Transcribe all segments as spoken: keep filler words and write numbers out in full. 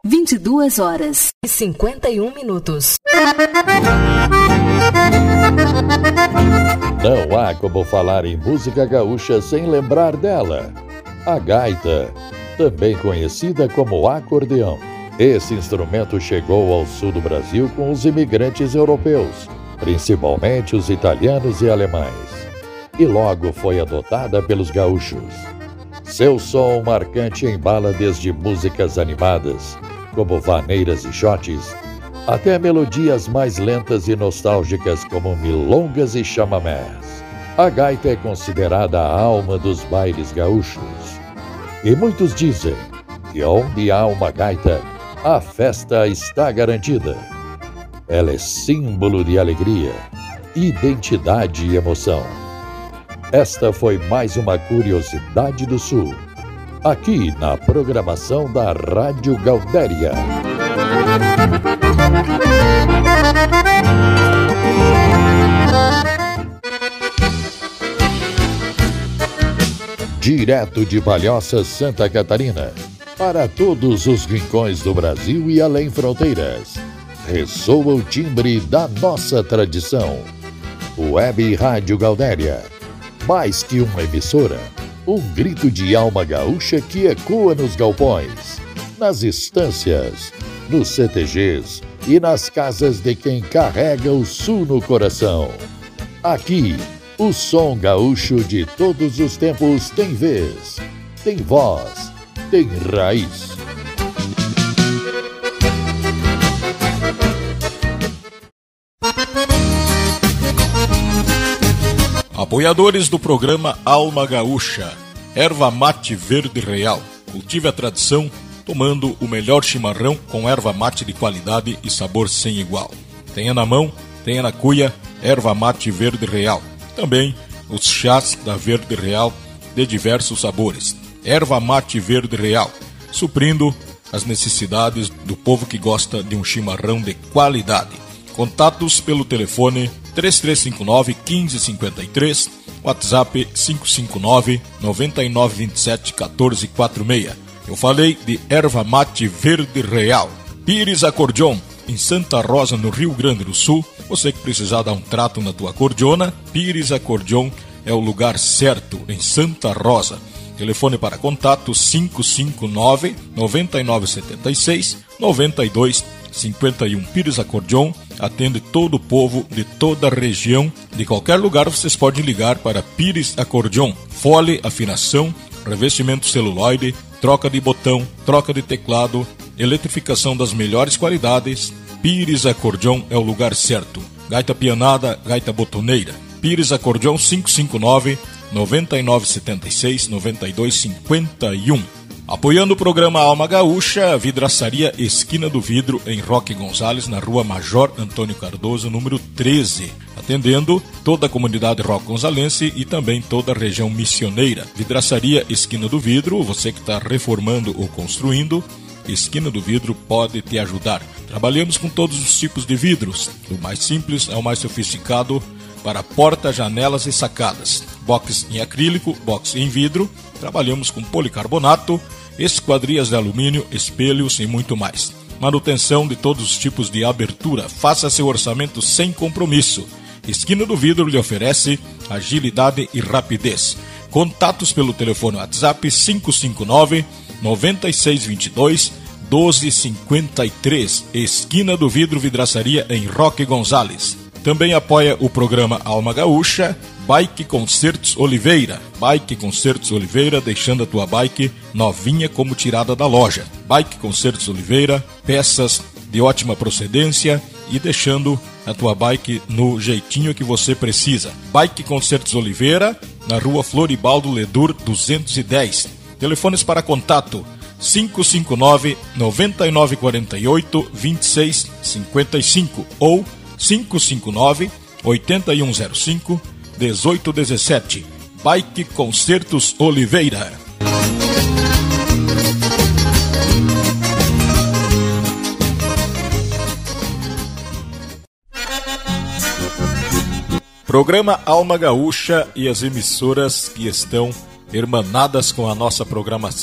vinte e duas horas e cinquenta e um minutos. Não há como falar em música gaúcha sem lembrar dela. A gaita, também conhecida como acordeão. Esse instrumento chegou ao sul do Brasil com os imigrantes europeus, principalmente os italianos e alemães, e logo foi adotada pelos gaúchos. Seu som marcante embala desde músicas animadas, como vaneiras e xotes, até melodias mais lentas e nostálgicas como milongas e chamamés. A gaita é considerada a alma dos bailes gaúchos. E muitos dizem que onde há uma gaita, a festa está garantida. Ela é símbolo de alegria, identidade e emoção. Esta foi mais uma curiosidade do Sul, aqui na programação da Rádio Gaudéria. Direto de Palhoça, Santa Catarina, para todos os rincões do Brasil e além fronteiras, ressoa o timbre da nossa tradição. Web Rádio Gaudéria, mais que uma emissora, um grito de alma gaúcha que ecoa nos galpões, nas estâncias, nos C T Gs e nas casas de quem carrega o sul no coração. Aqui, o som gaúcho de todos os tempos tem vez, tem voz, tem raiz. Apoiadores do programa Alma Gaúcha. Erva mate verde real. Cultive a tradição tomando o melhor chimarrão com erva mate de qualidade e sabor sem igual. Tenha na mão, tenha na cuia, erva mate verde real. Também os chás da Verde Real de diversos sabores. Erva mate verde real, suprindo as necessidades do povo que gosta de um chimarrão de qualidade. Contatos pelo telefone três três cinco nove, um cinco cinco três, WhatsApp cinco cinco nove, nove nove dois sete, um quatro quatro seis. Eu falei de erva mate verde real. Pires Acordeon, em Santa Rosa, no Rio Grande do Sul. Você que precisar dar um trato na tua acordeona, Pires Acordeon é o lugar certo, em Santa Rosa. Telefone para contato cinco cinco nove, nove nove sete seis, nove dois cinco um. Pires Acordeon atende todo o povo de toda a região. De qualquer lugar vocês podem ligar para Pires Acordeon. Fole, afinação, revestimento celuloide, troca de botão, troca de teclado, eletrificação das melhores qualidades. Pires Acordeon é o lugar certo. Gaita pianada, gaita botoneira. Pires Acordeon cinco cinco nove, nove nove sete seis, nove dois cinco um. Apoiando o programa Alma Gaúcha, Vidraçaria Esquina do Vidro, em Roque Gonzales, na rua Major Antônio Cardoso, número treze. Atendendo toda a comunidade roque gonzalense e também toda a região missioneira. Vidraçaria Esquina do Vidro, você que está reformando ou construindo, Esquina do Vidro pode te ajudar. Trabalhamos com todos os tipos de vidros, do mais simples ao mais sofisticado, para portas, janelas e sacadas. Box em acrílico, box em vidro. Trabalhamos com policarbonato, esquadrias de alumínio, espelhos e muito mais. Manutenção de todos os tipos de abertura. Faça seu orçamento sem compromisso. Esquina do Vidro lhe oferece agilidade e rapidez. Contatos pelo telefone WhatsApp cinco cinco nove, nove seis dois dois, um dois cinco três. Esquina do Vidro, Vidraçaria em Roque Gonzales. Também apoia o programa Alma Gaúcha, Bike Concertos Oliveira. Bike Concertos Oliveira, deixando a tua bike novinha como tirada da loja. Bike Concertos Oliveira, peças de ótima procedência e deixando a tua bike no jeitinho que você precisa. Bike Concertos Oliveira, na rua Floribaldo Ledur duzentos e dez. Telefones para contato cinco cinco nove, nove nove quatro oito, dois seis cinco cinco ou cinco cinco nove, oito um zero cinco, um oito um sete. Bike Concertos Oliveira. Programa Alma Gaúcha e as emissoras que estão hermanadas com a nossa programação.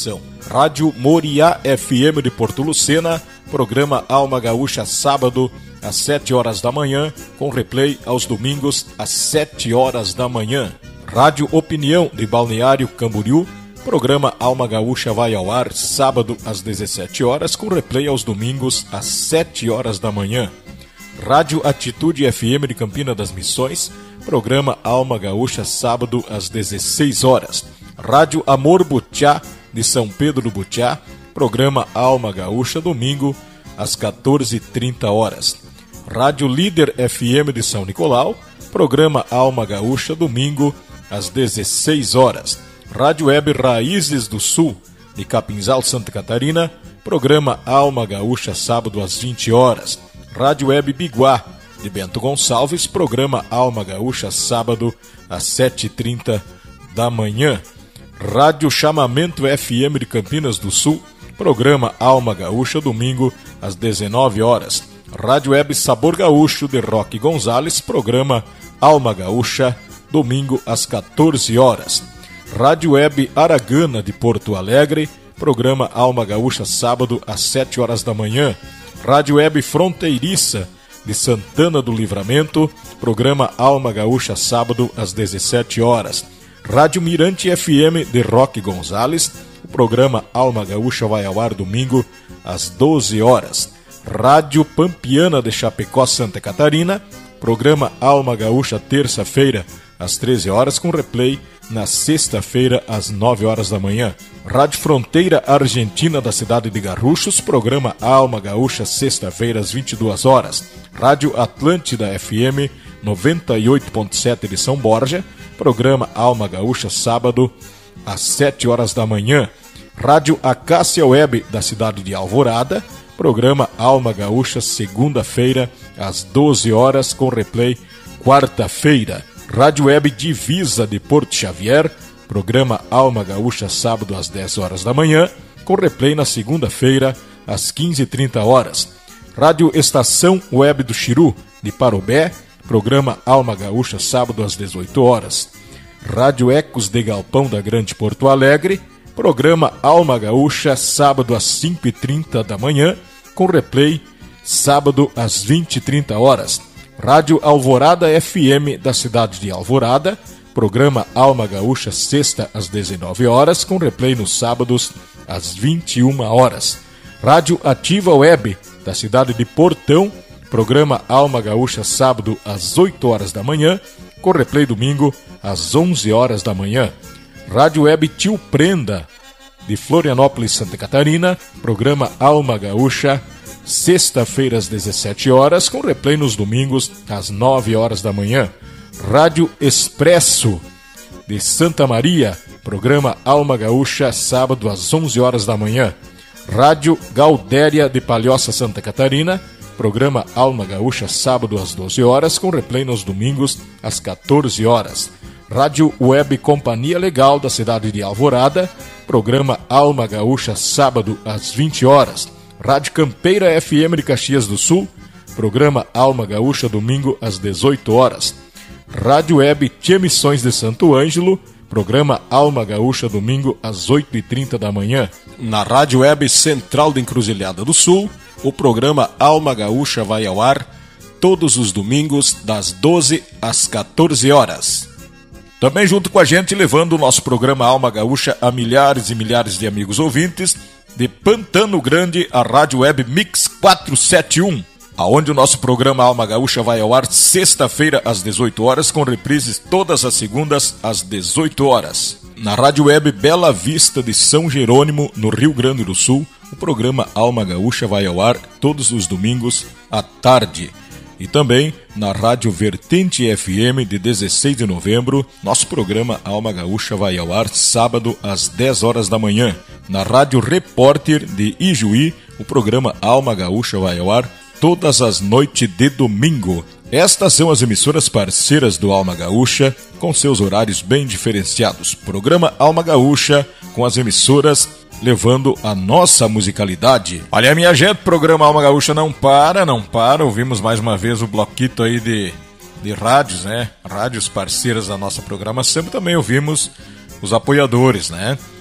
Rádio Moriá F M de Porto Lucena, programa Alma Gaúcha, sábado às sete horas da manhã, com replay aos domingos às sete horas da manhã. Rádio Opinião de Balneário Camboriú, programa Alma Gaúcha vai ao ar sábado às dezessete horas, com replay aos domingos às sete horas da manhã. Rádio Atitude F M de Campina das Missões, programa Alma Gaúcha, sábado às dezesseis horas. Rádio Amor Butiá de São Pedro do Butiá, programa Alma Gaúcha, domingo às quatorze e trinta horas. Rádio Líder F M de São Nicolau, programa Alma Gaúcha, domingo às dezesseis horas. Rádio Web Raízes do Sul de Capinzal, Santa Catarina, programa Alma Gaúcha, sábado às vinte horas. Rádio Web Biguá de Bento Gonçalves, programa Alma Gaúcha, sábado às sete e trinta da manhã. Rádio Chamamento F M de Campinas do Sul, programa Alma Gaúcha, domingo às dezenove horas. Rádio Web Sabor Gaúcho de Roque Gonzalez, programa Alma Gaúcha, domingo às quatorze horas. Rádio Web Aragana de Porto Alegre, programa Alma Gaúcha, sábado às sete horas da manhã. Rádio Web Fronteiriça de Santana do Livramento, programa Alma Gaúcha, sábado às dezessete horas. Rádio Mirante F M de Roque Gonzalez, o programa Alma Gaúcha vai ao ar domingo às doze horas. Rádio Pampiana de Chapecó, Santa Catarina, programa Alma Gaúcha, terça-feira às treze horas, com replay na sexta-feira às nove horas da manhã. Rádio Fronteira Argentina da cidade de Garruchos, programa Alma Gaúcha, sexta-feira às vinte e duas horas. Rádio Atlântida F M noventa e oito ponto sete de São Borja, programa Alma Gaúcha, sábado às sete horas da manhã. Rádio Acácia Web da cidade de Alvorada, programa Alma Gaúcha, segunda-feira às doze horas, com replay quarta-feira. Rádio Web Divisa de Porto Xavier, programa Alma Gaúcha, sábado às dez horas da manhã, com replay na segunda-feira às quinze e trinta horas. Rádio Estação Web do Xiru de Parobé, programa Alma Gaúcha, sábado às dezoito horas. Rádio Ecos de Galpão da Grande Porto Alegre, programa Alma Gaúcha, sábado às cinco e trinta da manhã, com replay sábado às vinte e trinta horas. Rádio Alvorada F M da cidade de Alvorada, programa Alma Gaúcha, sexta às dezenove horas, com replay nos sábados às vinte e uma horas. Rádio Ativa Web da cidade de Portão, programa Alma Gaúcha, sábado às oito horas da manhã, com replay domingo às onze horas da manhã. Rádio Web Tio Prenda de Florianópolis, Santa Catarina, programa Alma Gaúcha, sexta-feira às dezessete horas, com replay nos domingos às nove horas da manhã. Rádio Expresso de Santa Maria, programa Alma Gaúcha, sábado às onze horas da manhã. Rádio Gaudéria de Palhoça, Santa Catarina, programa Alma Gaúcha, sábado às doze horas, com replay nos domingos às quatorze horas. Rádio Web Companhia Legal da cidade de Alvorada, programa Alma Gaúcha, sábado às vinte horas. Rádio Campeira F M de Caxias do Sul, programa Alma Gaúcha, domingo às dezoito horas. Rádio Web Tia Missões de Santo Ângelo, programa Alma Gaúcha, domingo às oito e trinta da manhã. Na Rádio Web Central de Encruzilhada do Sul, o programa Alma Gaúcha vai ao ar todos os domingos das doze às quatorze horas. Também junto com a gente, levando o nosso programa Alma Gaúcha a milhares e milhares de amigos ouvintes, de Pantano Grande, a Rádio Web Mix quatrocentos e setenta e um, aonde o nosso programa Alma Gaúcha vai ao ar sexta-feira às dezoito horas, com reprises todas as segundas às dezoito horas. Na Rádio Web Bela Vista de São Jerônimo, no Rio Grande do Sul, o programa Alma Gaúcha vai ao ar todos os domingos à tarde. E também na Rádio Vertente F M de dezesseis de novembro, nosso programa Alma Gaúcha vai ao ar sábado às dez horas da manhã. Na Rádio Repórter de Ijuí, o programa Alma Gaúcha vai ao ar todas as noites de domingo. Estas são as emissoras parceiras do Alma Gaúcha, com seus horários bem diferenciados. Programa Alma Gaúcha, com as emissoras levando a nossa musicalidade. Olha, minha gente, programa Alma Gaúcha não para, não para. Ouvimos mais uma vez o bloquito aí de, de rádios, né? Rádios parceiras da nossa programação. Também ouvimos os apoiadores, né?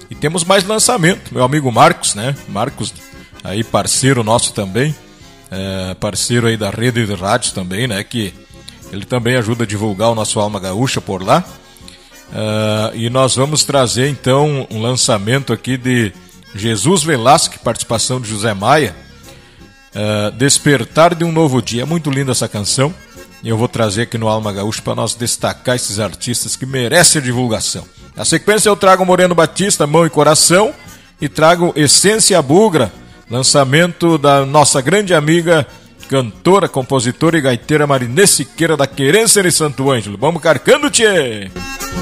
E temos mais lançamento, meu amigo Marcos, né? Marcos, aí parceiro nosso também, é, parceiro aí da rede de rádios também, né? Que ele também ajuda a divulgar o nosso Alma Gaúcha por lá. Uh, e nós vamos trazer então um lançamento aqui de Jesus Velasque, participação de José Maia, uh, Despertar de um Novo Dia. É muito linda essa canção e eu vou trazer aqui no Alma Gaúcha para nós destacar esses artistas que merecem a divulgação. Na sequência eu trago Moreno Batista, Mão e Coração, e trago Essência Bugra, lançamento da nossa grande amiga, cantora, compositora e gaiteira Marinê Siqueira, da Querência de Santo Ângelo. Vamos carcando, tchê!